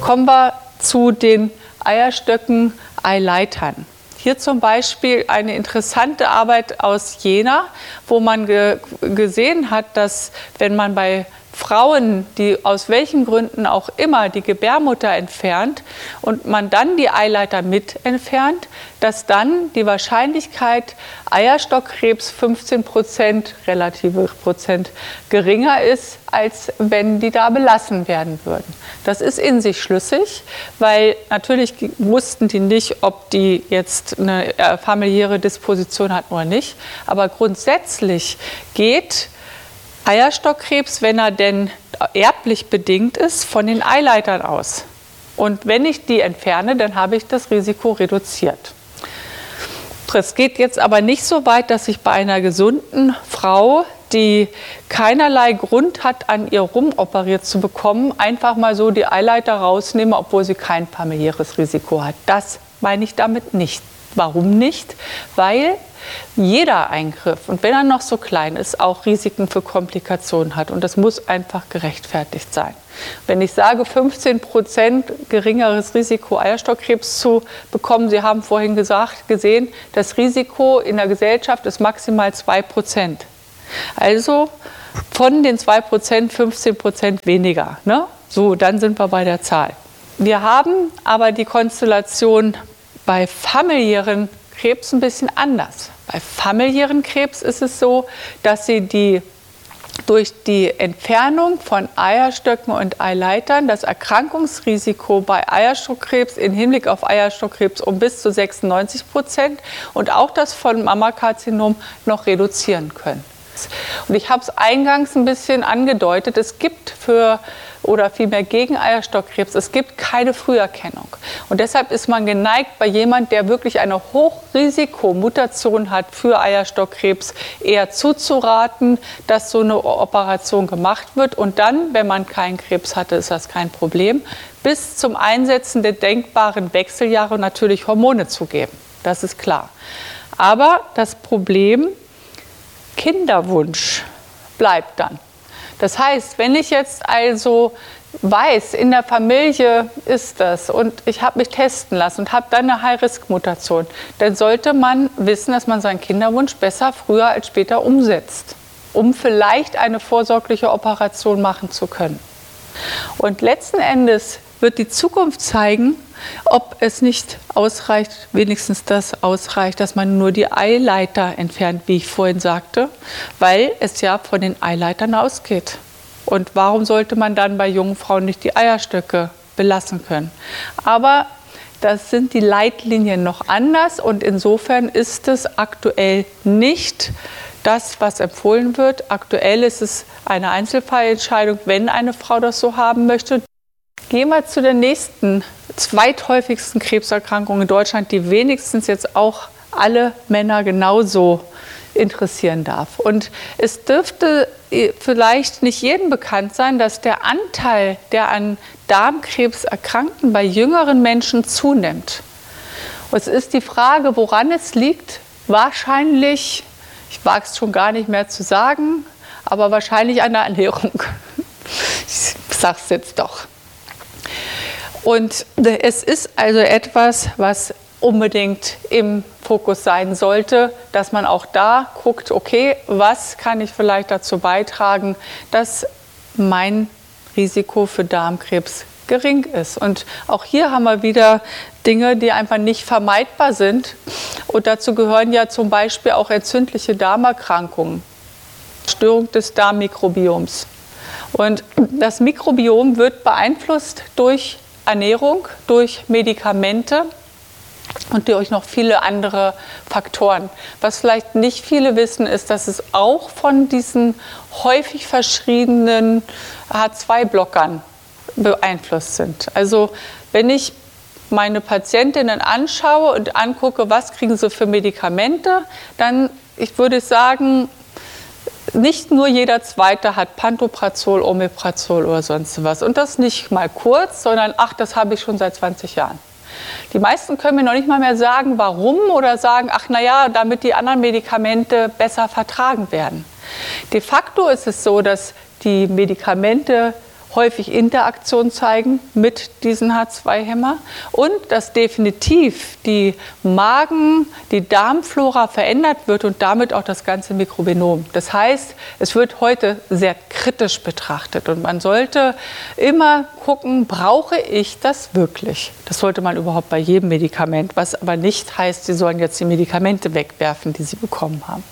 Kommen wir zu den Eierstöcken, Eileitern. Hier zum Beispiel eine interessante Arbeit aus Jena, wo man gesehen hat, dass wenn man bei Frauen, die aus welchen Gründen auch immer die Gebärmutter entfernt und man dann die Eileiter mit entfernt, dass dann die Wahrscheinlichkeit Eierstockkrebs 15% relative Prozent geringer ist, als wenn die da belassen werden würden. Das ist in sich schlüssig, weil natürlich wussten die nicht, ob die jetzt eine familiäre Disposition hat oder nicht. Aber grundsätzlich geht Eierstockkrebs, wenn er denn erblich bedingt ist, von den Eileitern aus. Und wenn ich die entferne, dann habe ich das Risiko reduziert. Es geht jetzt aber nicht so weit, dass ich bei einer gesunden Frau, die keinerlei Grund hat, an ihr rumoperiert zu bekommen, einfach mal so die Eileiter rausnehme, obwohl sie kein familiäres Risiko hat. Das meine ich damit nicht. Warum nicht? Weil jeder Eingriff, und wenn er noch so klein ist, auch Risiken für Komplikationen hat. Und das muss einfach gerechtfertigt sein. Wenn ich sage, 15% geringeres Risiko, Eierstockkrebs zu bekommen, Sie haben vorhin gesehen, das Risiko in der Gesellschaft ist maximal 2%. Also von den 2% 15% weniger. Ne? So, dann sind wir bei der Zahl. Wir haben aber die Konstellation bei familiären Krebs ein bisschen anders. Bei familiären Krebs ist es so, dass sie durch die Entfernung von Eierstöcken und Eileitern das Erkrankungsrisiko bei Eierstockkrebs im Hinblick auf Eierstockkrebs um bis zu 96% und auch das von Mammakarzinom noch reduzieren können. Und ich habe es eingangs ein bisschen angedeutet, es gibt vielmehr gegen Eierstockkrebs, es gibt keine Früherkennung. Und deshalb ist man geneigt, bei jemandem, der wirklich eine Hochrisikomutation hat für Eierstockkrebs, eher zuzuraten, dass so eine Operation gemacht wird. Und dann, wenn man keinen Krebs hatte, ist das kein Problem, bis zum Einsetzen der denkbaren Wechseljahre natürlich Hormone zu geben. Das ist klar. Aber das Problem Kinderwunsch bleibt dann. Das heißt, wenn ich jetzt also weiß, in der Familie ist das und ich habe mich testen lassen und habe dann eine High-Risk-Mutation, dann sollte man wissen, dass man seinen Kinderwunsch besser früher als später umsetzt, um vielleicht eine vorsorgliche Operation machen zu können. Und letzten Endes wird die Zukunft zeigen, ob es nicht ausreicht, wenigstens das ausreicht, dass man nur die Eileiter entfernt, wie ich vorhin sagte, weil es ja von den Eileitern ausgeht. Und warum sollte man dann bei jungen Frauen nicht die Eierstöcke belassen können? Aber das sind die Leitlinien noch anders und insofern ist es aktuell nicht das, was empfohlen wird. Aktuell ist es eine Einzelfallentscheidung, wenn eine Frau das so haben möchte. Gehen wir zu der nächsten zweithäufigsten Krebserkrankung in Deutschland, die wenigstens jetzt auch alle Männer genauso interessieren darf. Und es dürfte vielleicht nicht jedem bekannt sein, dass der Anteil der an Darmkrebs Erkrankten bei jüngeren Menschen zunimmt. Und es ist die Frage, woran es liegt. Wahrscheinlich, ich wage es schon gar nicht mehr zu sagen, aber wahrscheinlich an der Ernährung. Ich sage es jetzt doch. Und es ist also etwas, was unbedingt im Fokus sein sollte, dass man auch da guckt, okay, was kann ich vielleicht dazu beitragen, dass mein Risiko für Darmkrebs gering ist. Und auch hier haben wir wieder Dinge, die einfach nicht vermeidbar sind. Und dazu gehören ja zum Beispiel auch entzündliche Darmerkrankungen, Störung des Darmmikrobioms. Und das Mikrobiom wird beeinflusst durch Ernährung, durch Medikamente und durch noch viele andere Faktoren. Was vielleicht nicht viele wissen, ist, dass es auch von diesen häufig verschriebenen H2-Blockern beeinflusst sind. Also wenn ich meine Patientinnen anschaue und angucke, was kriegen sie für Medikamente, dann würde ich sagen, nicht nur jeder Zweite hat Pantoprazol, Omeprazol oder sonst was. Und das nicht mal kurz, sondern ach, das habe ich schon seit 20 Jahren. Die meisten können mir noch nicht mal mehr sagen, warum oder sagen, ach naja, damit die anderen Medikamente besser vertragen werden. De facto ist es so, dass die Medikamente häufig Interaktion zeigen mit diesen H2-Hämmer und dass definitiv die die Darmflora verändert wird und damit auch das ganze Mikrobiom. Das heißt, es wird heute sehr kritisch betrachtet und man sollte immer gucken, brauche ich das wirklich? Das sollte man überhaupt bei jedem Medikament, was aber nicht heißt, Sie sollen jetzt die Medikamente wegwerfen, die Sie bekommen haben.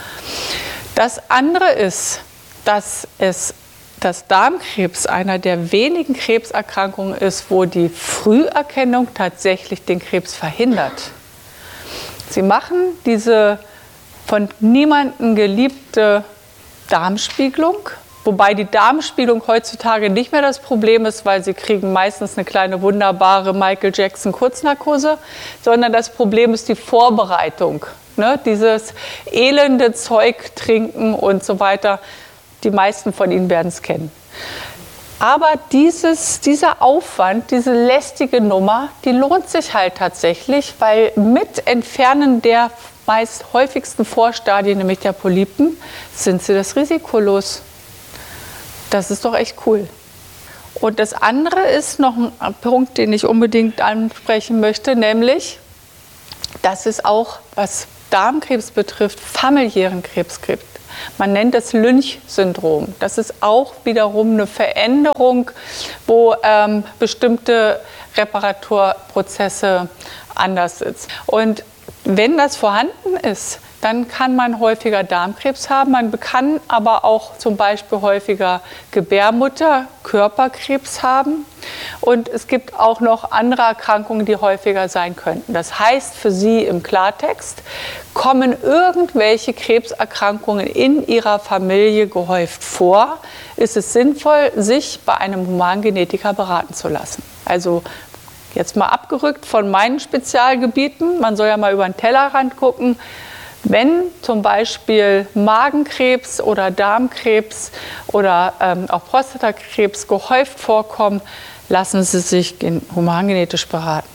Das andere ist, dass Darmkrebs einer der wenigen Krebserkrankungen ist, wo die Früherkennung tatsächlich den Krebs verhindert. Sie machen diese von niemandem geliebte Darmspiegelung, wobei die Darmspiegelung heutzutage nicht mehr das Problem ist, weil Sie kriegen meistens eine kleine wunderbare Michael Jackson Kurznarkose, sondern das Problem ist die Vorbereitung. Ne? Dieses elende Zeug trinken und so weiter. Die meisten von Ihnen werden es kennen. Aber dieser Aufwand, diese lästige Nummer, die lohnt sich halt tatsächlich, weil mit Entfernen der meist häufigsten Vorstadien, nämlich der Polypen, sind Sie das Risiko los. Das ist doch echt cool. Und das andere ist noch ein Punkt, den ich unbedingt ansprechen möchte, nämlich, dass es auch, was Darmkrebs betrifft, familiären Krebs gibt. Man nennt es Lynch-Syndrom. Das ist auch wiederum eine Veränderung, wo bestimmte Reparaturprozesse anders sind. Und wenn das vorhanden ist, dann kann man häufiger Darmkrebs haben. Man kann aber auch zum Beispiel häufiger Gebärmutter-Körperkrebs haben. Und es gibt auch noch andere Erkrankungen, die häufiger sein könnten. Das heißt für Sie im Klartext, kommen irgendwelche Krebserkrankungen in Ihrer Familie gehäuft vor, ist es sinnvoll, sich bei einem Humangenetiker beraten zu lassen. Also jetzt mal abgerückt von meinen Spezialgebieten, man soll ja mal über den Tellerrand gucken. Wenn zum Beispiel Magenkrebs oder Darmkrebs oder auch Prostatakrebs gehäuft vorkommen, lassen Sie sich humangenetisch beraten.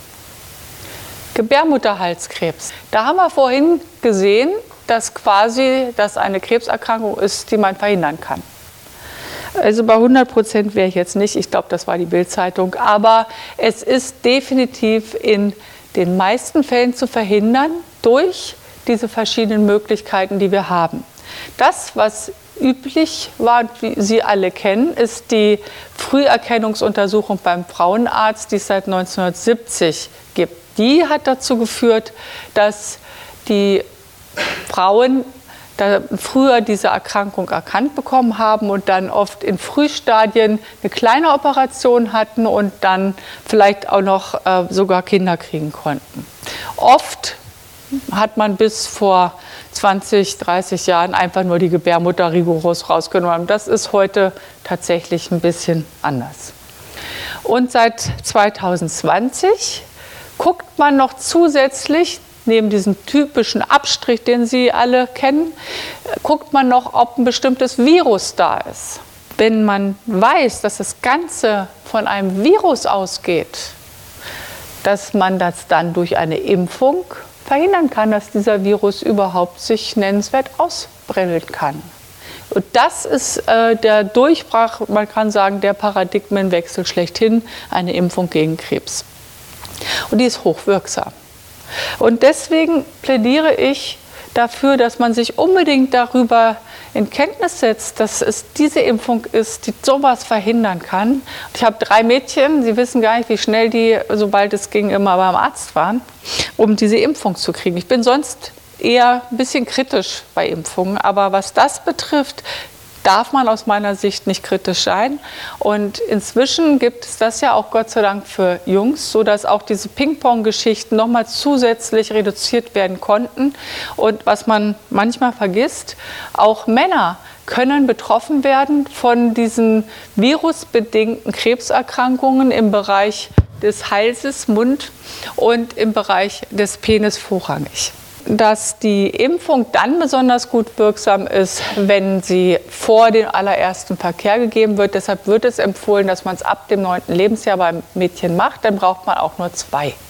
Gebärmutterhalskrebs. Da haben wir vorhin gesehen, dass das eine Krebserkrankung ist, die man verhindern kann. Also bei 100% wäre ich jetzt nicht, ich glaube, das war die Bild-Zeitung, aber es ist definitiv in den meisten Fällen zu verhindern durch diese verschiedenen Möglichkeiten, die wir haben. Das, was üblich war, wie Sie alle kennen, ist die Früherkennungsuntersuchung beim Frauenarzt, die es seit 1970 gibt. Die hat dazu geführt, dass die Frauen früher diese Erkrankung erkannt bekommen haben und dann oft in Frühstadien eine kleine Operation hatten und dann vielleicht auch noch sogar Kinder kriegen konnten. Oft hat man bis vor 20, 30 Jahren einfach nur die Gebärmutter rigoros rausgenommen. Das ist heute tatsächlich ein bisschen anders. Und seit 2020 guckt man noch zusätzlich, neben diesem typischen Abstrich, den Sie alle kennen, guckt man noch, ob ein bestimmtes Virus da ist. Wenn man weiß, dass das Ganze von einem Virus ausgeht, dass man das dann durch eine Impfung verhindern kann, dass dieser Virus überhaupt sich nennenswert ausbrennen kann. Und das ist der Durchbruch, man kann sagen, der Paradigmenwechsel schlechthin, eine Impfung gegen Krebs. Und die ist hochwirksam. Und deswegen plädiere ich dafür, dass man sich unbedingt darüber in Kenntnis setzt, dass es diese Impfung ist, die sowas verhindern kann. Und ich habe 3 Mädchen, Sie wissen gar nicht, wie schnell die, sobald es ging, immer beim Arzt waren, um diese Impfung zu kriegen. Ich bin sonst eher ein bisschen kritisch bei Impfungen, aber was das betrifft, darf man aus meiner Sicht nicht kritisch sein. Und inzwischen gibt es das ja auch Gott sei Dank für Jungs, sodass auch diese Ping-Pong-Geschichten nochmal zusätzlich reduziert werden konnten. Und was man manchmal vergisst, auch Männer können betroffen werden von diesen virusbedingten Krebserkrankungen im Bereich des Halses, Mund und im Bereich des Penis vorrangig. Dass die Impfung dann besonders gut wirksam ist, wenn sie vor dem allerersten Verkehr gegeben wird. Deshalb wird es empfohlen, dass man es ab dem 9. Lebensjahr beim Mädchen macht. Dann braucht man auch nur 2.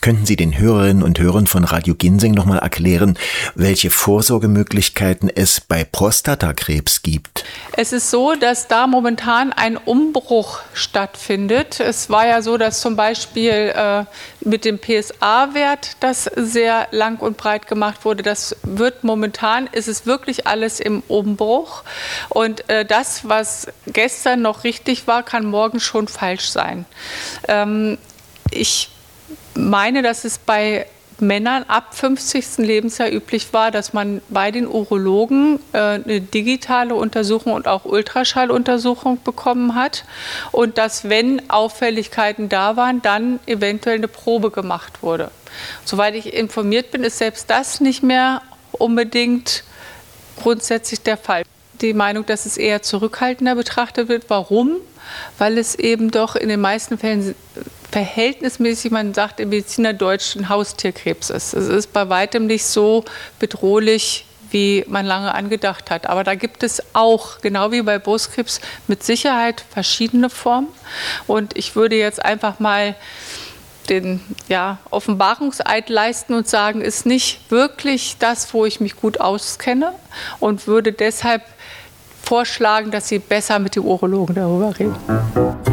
Könnten Sie den Hörerinnen und Hörern von Radio Ginseng nochmal erklären, welche Vorsorgemöglichkeiten es bei Prostatakrebs gibt? Es ist so, dass da momentan ein Umbruch stattfindet. Es war ja so, dass zum Beispiel mit dem PSA-Wert das sehr lang und breit gemacht wurde. Das wird momentan, ist es wirklich alles im Umbruch. Und das, was gestern noch richtig war, kann morgen schon falsch sein. Ich meine, dass es bei Männern ab 50. Lebensjahr üblich war, dass man bei den Urologen eine digitale Untersuchung und auch Ultraschalluntersuchung bekommen hat und dass, wenn Auffälligkeiten da waren, dann eventuell eine Probe gemacht wurde. Soweit ich informiert bin, ist selbst das nicht mehr unbedingt grundsätzlich der Fall. Die Meinung, dass es eher zurückhaltender betrachtet wird. Warum? Weil es eben doch in den meisten Fällen verhältnismäßig, man sagt im Medizinerdeutsch, ein Haustierkrebs ist. Es ist bei weitem nicht so bedrohlich, wie man lange angedacht hat. Aber da gibt es auch, genau wie bei Brustkrebs, mit Sicherheit verschiedene Formen. Und ich würde jetzt einfach mal den Offenbarungseid leisten und sagen, ist nicht wirklich das, wo ich mich gut auskenne und würde deshalb vorschlagen, dass Sie besser mit dem Urologen darüber reden.